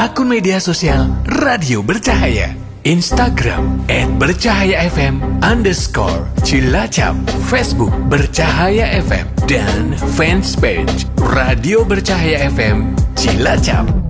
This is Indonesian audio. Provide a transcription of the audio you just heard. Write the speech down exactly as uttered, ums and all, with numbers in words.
akun media sosial Radio Bercahaya. Instagram at bercahaya fm underscore Cilacap, Facebook Bercahaya F M, dan fanspage Radio Bercahaya F M Cilacap.